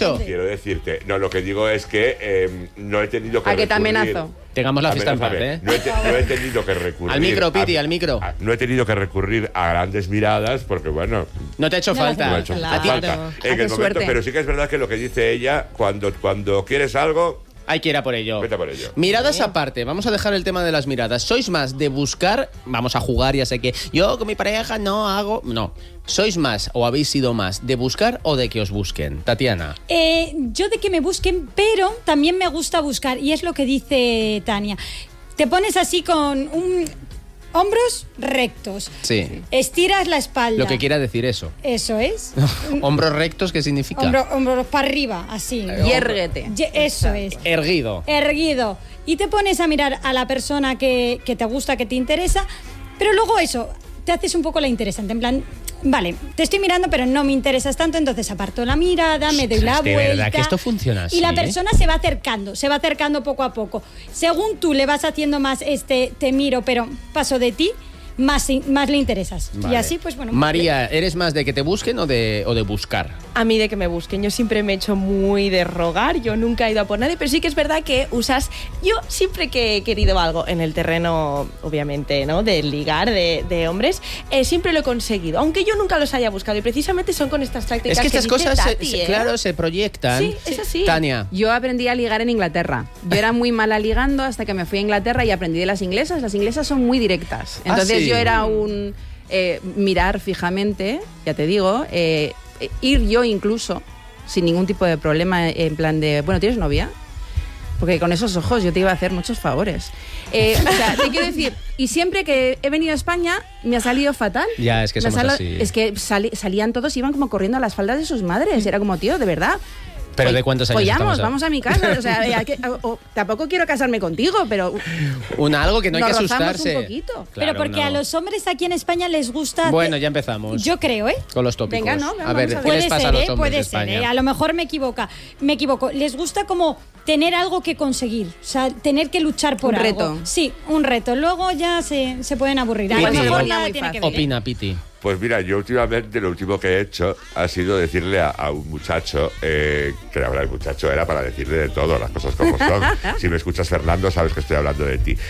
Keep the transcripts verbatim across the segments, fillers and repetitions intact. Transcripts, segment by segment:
dicho? Quiero decirte, no, lo que digo es que eh, no he tenido que ¿A qué te recurrir- amenazo? Tengamos la fiesta en paz, Amenázame. ¿eh? No he, te- no he tenido que recurrir... Al micro, Piti, a- al micro. a- no he tenido que recurrir a grandes miradas porque, bueno... No te ha hecho No le falta. No he hecho Claro. falta. Ah, En qué el momento, suerte. pero sí que es verdad que lo que dice ella, cuando, cuando quieres algo, Hay que ir a por ello. vete a por ello. Miradas aparte, vamos a dejar el tema de las miradas. ¿Sois más de buscar? Vamos a jugar, ya sé que yo con mi pareja no hago... No. ¿Sois más o habéis sido más de buscar o de que os busquen? Tatiana. Eh, yo de que me busquen, pero también me gusta buscar, y es lo que dice Tania. Te pones así con un hombros rectos. Sí. Estiras la espalda. Lo que quiera decir eso. Eso es. ¿Hombros rectos qué significa? Hombro- hombros para arriba, así. Yérguete. Ye- Eso es. Erguido. Erguido. Y te pones a mirar a la persona que, que te gusta, que te interesa, pero luego eso, te haces un poco la interesante, en plan, vale, te estoy mirando pero no me interesas tanto, entonces aparto la mirada, me doy la Ostras, de vuelta. verdad que esto funciona así, Y la ¿eh? persona se va acercando, se va acercando poco a poco. Según tú le vas haciendo más este, te miro pero paso de ti, más, más le interesas. Vale. Y así, pues bueno. María, ¿eres más de que te busquen o de, o de buscar? A mí de que me busquen. Yo siempre me he hecho muy de rogar, yo nunca he ido a por nadie, pero sí que es verdad que usas... Yo siempre que he querido algo en el terreno, obviamente, ¿no?, de ligar, de, de hombres, eh, siempre lo he conseguido, aunque yo nunca los haya buscado, y precisamente son con estas tácticas Es que estas dice cosas, se- Tati, se- ¿eh? claro, se proyectan. Sí, es así. Tania. Yo aprendí a ligar en Inglaterra. Yo era muy mala ligando hasta que me fui a Inglaterra y aprendí de las inglesas. Las inglesas son muy directas. Entonces Ah, ¿sí? yo era un eh, mirar fijamente, ya te digo, eh, eh, ir yo incluso sin ningún tipo de problema, en plan de, bueno, ¿tienes novia? Porque con esos ojos yo te iba a hacer muchos favores. Eh, o sea, te quiero decir, y siempre que he venido a España me ha salido fatal. Ya, es que Me ha somos salido- así. Es que sali- salían todos, iban como corriendo a las faldas de sus madres. Era como, tío, de verdad. ¿Pero de cuántos años Follamos, estamos a- vamos a mi casa. O sea, eh, que- o- o- tampoco quiero casarme contigo, pero Una, algo que no hay nos que rozamos asustarse. un poquito. Claro, pero porque no. a los hombres aquí en España les gusta... Bueno, ya empezamos. Yo creo, ¿eh? Con los tópicos. Venga, no, a vamos ver, a ver. ¿qué les Puede pasa ser, a los ¿eh? hombres Puede de ser, España? ¿eh? A lo mejor me equivoca. Me equivoco. Les gusta como tener algo que conseguir. O sea, tener que luchar por Un algo. reto. Sí, un reto. Luego ya se, se pueden aburrir. A Piti, lo mejor opina ya muy tiene que fácil. ver, ¿eh? Opina, Piti. Pues mira, yo últimamente lo último que he hecho ha sido decirle a, a un muchacho, eh, que ahora el muchacho era para decirle de todo, las cosas como son. Si me escuchas, Fernando, sabes que estoy hablando de ti.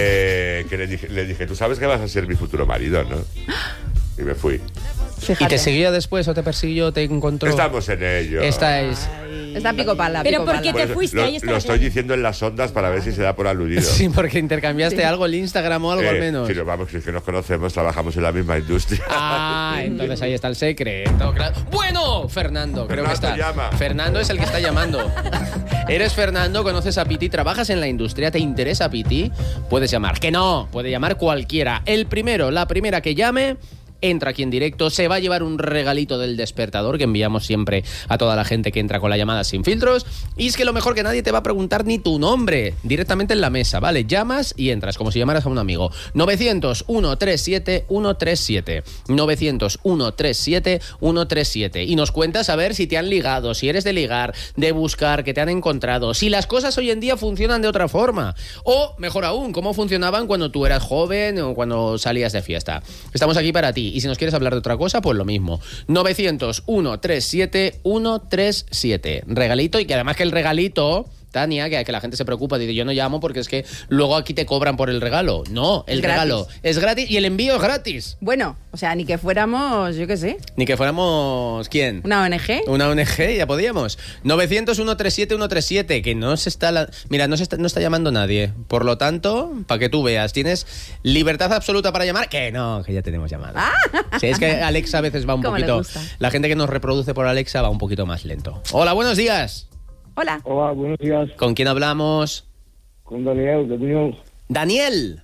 Eh, que le dije, le dije, tú sabes que vas a ser mi futuro marido, ¿no? Y me fui. ¿Y Fíjate. te siguió después o te persiguió, te encontró? Estamos en ello. Estáis... Está pico pala. Pero pico ¿por pala. qué Por te eso fuiste? lo, Ahí está lo la estoy clave. diciendo en las ondas para ver si se da por aludido. Sí, porque intercambiaste algo en Instagram o algo Eh, al menos. Si nos vamos, si es que nos conocemos, trabajamos en la misma industria. Ah, entonces ahí está el secreto. Claro. Bueno, Fernando, creo que Fernando está. llama. Fernando es el que está llamando. Eres Fernando, conoces a Piti, trabajas en la industria, ¿te interesa Piti? Puedes llamar. Que no, puede llamar cualquiera. El primero, la primera que llame, entra aquí en directo, se va a llevar un regalito del despertador que enviamos siempre a toda la gente que entra con la llamada sin filtros. Y es que lo mejor, que nadie te va a preguntar ni tu nombre, directamente en la mesa, ¿vale? Llamas y entras, como si llamaras a un amigo. novecientos, ciento treinta y siete, ciento treinta y siete. novecientos, ciento treinta y siete, ciento treinta y siete. Y nos cuentas a ver si te han ligado, si eres de ligar, de buscar, que te han encontrado, si las cosas hoy en día funcionan de otra forma. O, mejor aún, cómo funcionaban cuando tú eras joven o cuando salías de fiesta. Estamos aquí para ti. Y si nos quieres hablar de otra cosa, pues lo mismo. novecientos, ciento treinta y siete, ciento treinta y siete. Regalito, y que además que el regalito, Tania, que, que la gente se preocupa, dice, yo no llamo porque es que luego aquí te cobran por el regalo. No, el Es gratis. regalo es gratis y el envío es gratis. Bueno, o sea, ni que fuéramos, yo qué sé, Ni que fuéramos, ¿quién? una O N G. Una O N G, ya podíamos. novecientos, ciento treinta y siete, ciento treinta y siete, que no se está... La... Mira, no, se está, no está llamando nadie. Por lo tanto, para que tú veas, tienes libertad absoluta para llamar. Que no, que ya tenemos llamada. Sí, es que Alexa a veces va un Cómo le poquito... gusta. La gente que nos reproduce por Alexa va un poquito más lento. Hola, buenos días. Hola. Hola, buenos días. ¿Con quién hablamos? Con Daniel, de Buñol. Daniel.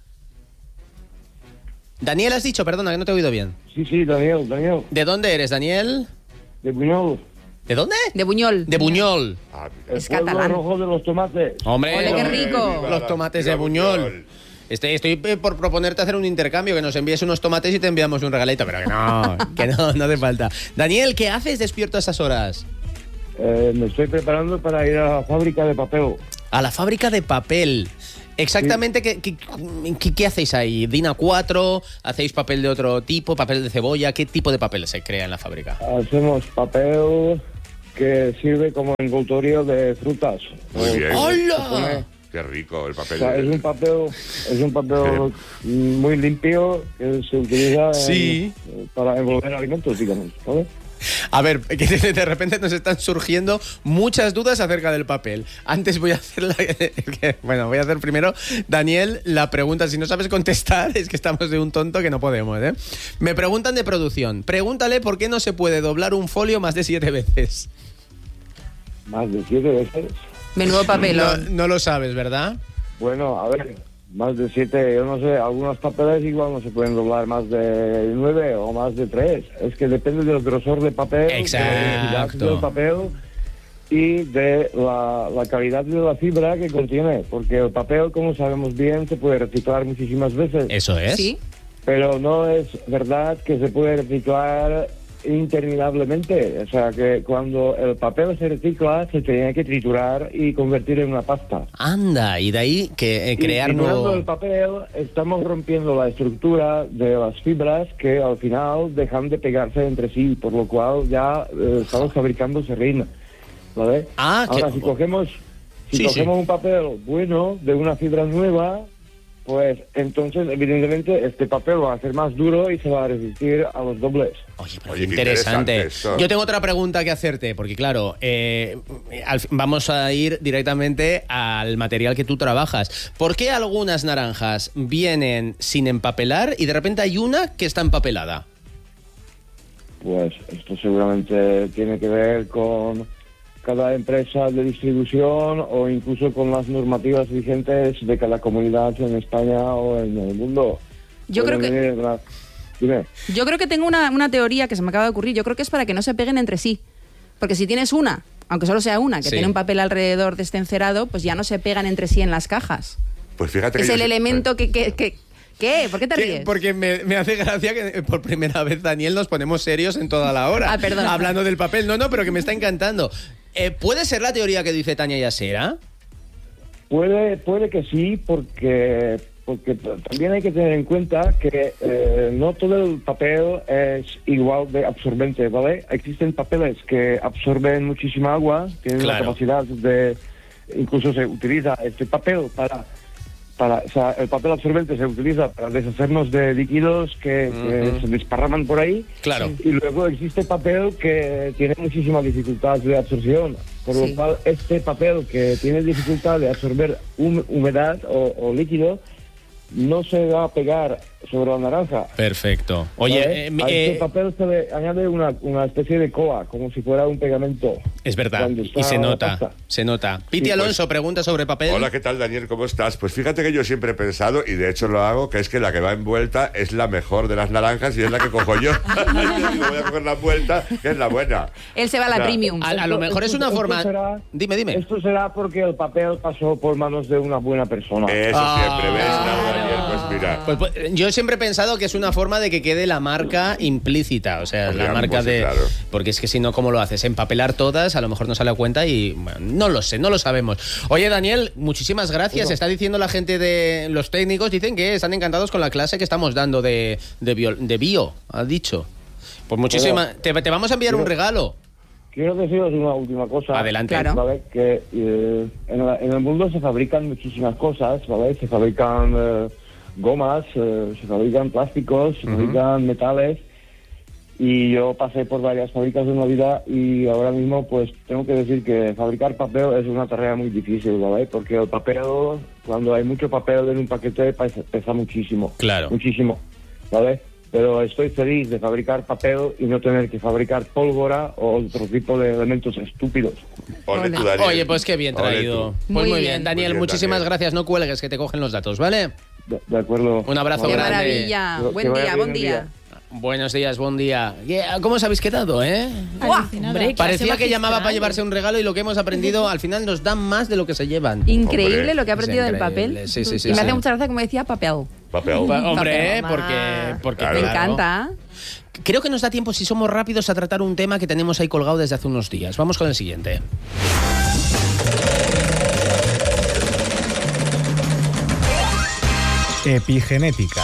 Daniel, has dicho, perdona, que no te he oído bien. Sí, sí, Daniel, Daniel. ¿De dónde eres, Daniel? De Buñol. ¿De dónde? De Buñol. De Buñol. Ah, El Es pueblo catalán. rojo de los tomates. Hombre, Ole, qué rico. Los tomates de Buñol. Estoy, estoy eh, por proponerte hacer un intercambio, que nos envíes unos tomates y te enviamos un regalito, pero que no, que no, no hace falta. Daniel, ¿qué haces despierto a esas horas? Eh, me estoy preparando para ir a la fábrica de papel. A la fábrica de papel. Exactamente, ¿qué, qué, qué, qué hacéis ahí? ¿Dina cuatro? ¿Hacéis papel de otro tipo? ¿Papel de cebolla? ¿Qué tipo de papel se crea en la fábrica? Hacemos papel que sirve como envoltorio de frutas. Muy Eh, bien. ¡Hola! Qué rico el O papel. sea, es un papel, es un papel muy limpio que se utiliza en- Sí. para envolver alimentos, digamos, ¿sabes? A ver, que de, de repente nos están surgiendo muchas dudas acerca del papel. Antes voy a hacer la, que, bueno, voy a hacer primero, Daniel, la pregunta. Si no sabes contestar, es que estamos de un tonto que no podemos, ¿eh? Me preguntan de producción. Pregúntale por qué no se puede doblar un folio más de siete veces. Más de siete veces. Menudo No, papelón. no lo sabes, ¿verdad? Bueno, a ver, más de siete, yo no sé, algunos papeles igual no se pueden doblar más de nueve o más de tres. Es que depende del grosor de papel, Exacto. de la densidad del papel y de la, la calidad de la fibra que contiene. Porque el papel, como sabemos bien, se puede reciclar muchísimas veces. Eso es. Sí. Pero no es verdad que se puede reciclar interminablemente. O sea, que cuando el papel se recicla, se tiene que triturar y convertir en una pasta. Anda, y de ahí que eh, Y crear triturando nuevo... el papel, estamos rompiendo la estructura de las fibras que al final dejan de pegarse entre sí, por lo cual ya eh, estamos fabricando serrín. ¿Vale? Ah, Ahora, que- si cogemos, si Sí, cogemos sí. un papel bueno, de una fibra nueva, pues entonces, evidentemente, este papel va a ser más duro y se va a resistir a los dobles. Oye, pero Oye, qué qué interesante. interesante esto. Yo tengo otra pregunta que hacerte, porque claro, eh, al fin- vamos a ir directamente al material que tú trabajas. ¿Por qué algunas naranjas vienen sin empapelar y de repente hay una que está empapelada? Pues esto seguramente tiene que ver con cada empresa de distribución o incluso con las normativas vigentes de cada comunidad en España o en el mundo. Yo creo Pueden que- venir la- Dime. Yo creo que tengo una, una teoría que se me acaba de ocurrir. Yo creo que es para que no se peguen entre sí. Porque si tienes una, aunque solo sea una, que Sí. tiene un papel alrededor de este encerado, pues ya no se pegan entre sí en las cajas. Pues fíjate Es que el yo- elemento que... que, que ¿Qué? ¿Por qué te ¿Qué? ríes? Porque me, me hace gracia que por primera vez, Daniel, nos ponemos serios en toda la hora. Ah, perdón. Hablando del papel. No, no, pero que me está encantando. Eh, ¿Puede ser la teoría que dice Tania Yasera? Puede, puede que sí, porque, porque t- también hay que tener en cuenta que eh, no todo el papel es igual de absorbente, ¿vale? Existen papeles que absorben muchísima agua, tienen Claro. la capacidad de... Incluso se utiliza este papel para... para o sea, el papel absorbente se utiliza para deshacernos de líquidos que, que se desparraman por ahí. Claro. Y luego existe papel que tiene muchísima dificultad de absorción, por Sí. lo cual este papel que tiene dificultad de absorber hum- humedad o, o líquido no se va a pegar sobre la naranja. Perfecto. Oye, ¿vale? eh, mi- a este eh, papel se le añade una, una especie de coa, como si fuera un pegamento. es verdad. cuando Y está se nota. pasta. Se nota. Piti Sí, pues- Alonso pregunta sobre papel. Hola, ¿qué tal, Daniel? ¿Cómo estás? Pues fíjate que yo siempre he pensado, y de hecho lo hago, que es que la que va envuelta es la mejor de las naranjas y es la que cojo yo. Yo voy a coger la envuelta, que es la buena. Él se va a la O sea, premium. A, a lo mejor es una Esto forma... será- Dime, dime. Esto será porque el papel pasó por manos de una buena persona. Eso Ah. siempre, ¿ves? No, Daniel, pues mira. Pues, pues, yo siempre he pensado que es una forma de que quede la marca implícita, o sea, Hombre, la marca pues sí, de... claro. Porque es que si no, ¿cómo lo haces? Empapelar todas, a lo mejor no sale a cuenta y... bueno, no lo sé, no lo sabemos. Oye, Daniel, muchísimas gracias. Está diciendo la gente de los técnicos, dicen que están encantados con la clase que estamos dando de, de, bio, de bio, ha dicho. Pues muchísimas... Te, te vamos a enviar un regalo. Quiero deciros una última cosa. Adelante. Claro. ¿Vale? Que eh, en, la- en el mundo se fabrican muchísimas cosas, ¿vale? Se fabrican eh, gomas, eh, se fabrican plásticos, se fabrican metales. Y yo pasé por varias fábricas en la vida y ahora mismo pues tengo que decir que fabricar papel es una tarea muy difícil, ¿vale? Porque el papel, cuando hay mucho papel en un paquete, pesa, pesa muchísimo. Claro. Muchísimo, ¿vale? Pero estoy feliz de fabricar papel y no tener que fabricar pólvora o otro tipo de elementos estúpidos. Ole tú, Daniel. Oye, pues qué bien Ole traído. tú. Pues Muy muy, bien. bien. Daniel, Muy bien, muchísimas Daniel. gracias. No cuelgues, que te cogen los datos, ¿vale? De, de acuerdo. Un abrazo ¡Qué grande. maravilla! Que Buen vaya día, bien buen el día. día. Buenos días, buen día. Yeah, ¿cómo os habéis quedado, eh? ¡Buah! Alucinada. Hombre, clase Parecía que llamaba para magistral. llevarse un regalo y lo que hemos aprendido al final nos dan más de lo que se llevan. Increíble Hombre, lo que ha aprendido es del papel. increíble. Sí, sí, sí, y me sí. hace mucha gracia como decía papel. Papel. Pa- Hombre, Papel, porque, mamá. porque Claro. Me claro. encanta. Creo que nos da tiempo, si somos rápidos, a tratar un tema que tenemos ahí colgado desde hace unos días. Vamos con el siguiente. Epigenética.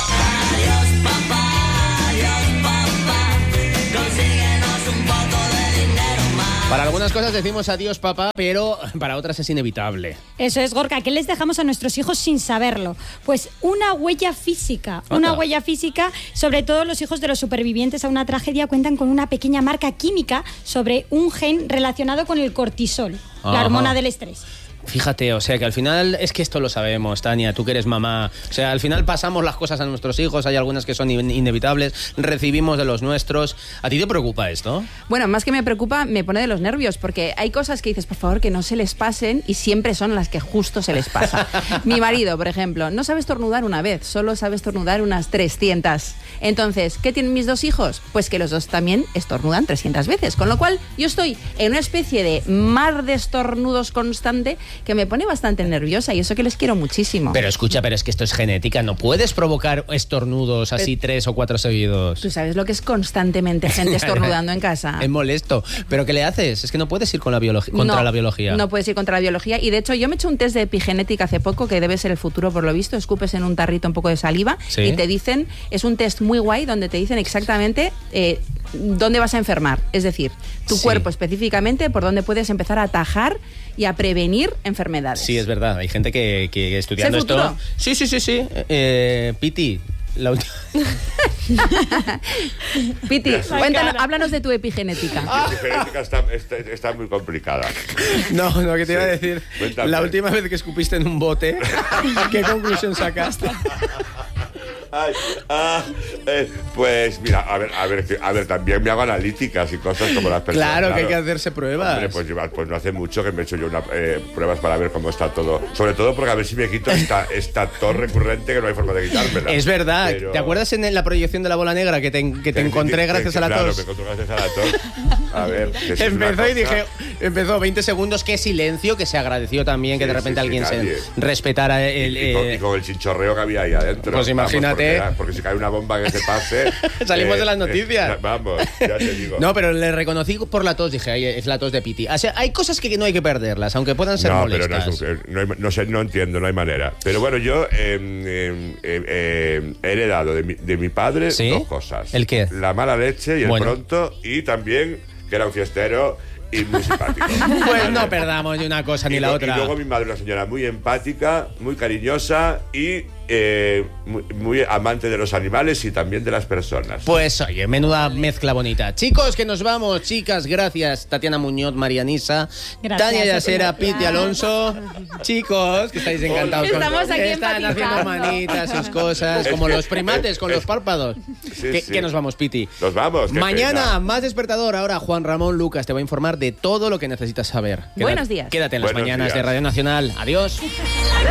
Para algunas cosas decimos adiós, papá, pero para otras es inevitable. Eso es, Gorka. ¿Qué les dejamos a nuestros hijos sin saberlo? Pues una huella física. Anda. Una huella física, sobre todo los hijos de los supervivientes a una tragedia cuentan con una pequeña marca química sobre un gen relacionado con el cortisol, Ajá. la hormona del estrés. Fíjate, o sea que al final es que esto lo sabemos, Tania, tú que eres mamá. O sea, al final pasamos las cosas a nuestros hijos, hay algunas que son in- inevitables, recibimos de los nuestros. ¿A ti te preocupa esto? Bueno, más que me preocupa, me pone de los nervios, porque hay cosas que dices, por favor, que no se les pasen, y siempre son las que justo se les pasa. Mi marido, por ejemplo, no sabe estornudar una vez, solo sabe estornudar unas trescientas. Entonces, ¿qué tienen mis dos hijos? Pues que los dos también estornudan trescientas veces, con lo cual yo estoy en una especie de mar de estornudos constante que me pone bastante nerviosa, y eso que les quiero muchísimo. Pero escucha, pero es que esto es genética, no puedes provocar estornudos así tres o cuatro seguidos. ¿Tú sabes lo que es constantemente gente estornudando en casa? Es molesto. ¿Pero qué le haces? Es que no puedes ir con la biología, contra No, la biología. No puedes ir contra la biología. Y de hecho, yo me he hecho un test de epigenética hace poco, que debe ser el futuro por lo visto. Escupes en un tarrito un poco de saliva, Sí. y te dicen, es un test muy guay donde te dicen exactamente eh, dónde vas a enfermar. Es decir, tu Sí. cuerpo específicamente por dónde puedes empezar a atajar y a prevenir enfermedades. Sí, es verdad. Hay gente que, que estudiando ¿Es el futuro? esto... Sí, sí, sí, sí. Eh, Piti, la última... Piti, Gracias. cuéntanos, háblanos de tu epigenética. Mi genética está, está, está muy complicada. No, no, que te iba a Sí. decir. Cuéntame. La última vez que escupiste en un bote, ¿qué conclusión sacaste? Ay, ah, eh, pues mira, a ver, a ver, a ver, también me hago analíticas y cosas como las personas. Claro, que hay que hacerse pruebas. Hombre, pues, lleva- pues no hace mucho que me he hecho yo una, eh, pruebas para ver cómo está todo. Sobre todo porque a ver si me quito esta, esta tos recurrente que no hay forma de quitármela. Es verdad. Pero- ¿Te acuerdas en la proyección de la bola negra que te, que te Que- encontré que- gracias que- a la claro, tos? me encontré gracias a la tos. A ver, que si es una Empezó y cosa- dije, empezó veinte segundos, qué silencio, que se agradeció también que Sí, de repente sí, sí, alguien nadie. se respetara el... Y, con, eh, y con el chinchorreo que había ahí adentro. Pues imagínate. Vamos, porque, porque si cae una bomba que se pase. Salimos de las noticias. eh, vamos, ya te digo. No, pero le reconocí por la tos, dije, "Ay, es la tos de Piti". O sea, hay cosas que no hay que perderlas, aunque puedan ser No, molestas. pero no, es un- eh, no, hay- no sé, no entiendo, no hay manera. Pero bueno, yo eh, eh, eh, eh, he heredado de mi, de mi padre ¿Sí? dos cosas. ¿El qué? La mala leche y el Bueno. pronto, y también que era un fiestero y muy simpático. Pues no perdamos ni una cosa ni Y la lo- otra. Y luego mi madre, una señora muy empática, muy cariñosa y eh, muy, muy amante de los animales y también de las personas. Pues oye, menuda mezcla bonita. Chicos, que nos vamos. Chicas, gracias. Tatiana Muñoz, Marianisa, Gracias, Tania Yasera, Tatiana. Piti Alonso. Chicos, que estáis encantados con Estamos aquí que están haciendo empatizando. manitas, sus cosas, como los primates con los párpados. Sí, que, sí. que nos vamos, Piti. Nos vamos. qué Mañana, pena. más despertador. Ahora Juan Ramón Lucas te va a informar de todo lo que necesitas saber. Quédate- Buenos días. Quédate en las Buenos mañanas días. de Radio Nacional. Adiós.